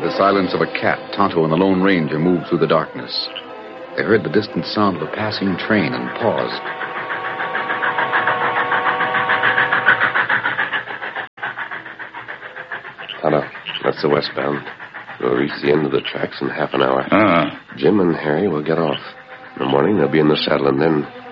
the silence of a cat, Tonto and the Lone Ranger moved through the darkness. They heard the distant sound of a passing train and paused. Tonto, that's the westbound. We'll reach the end of the tracks in half an hour. Ah. Jim and Harry will get off. In the morning, they'll be in the saddle, and then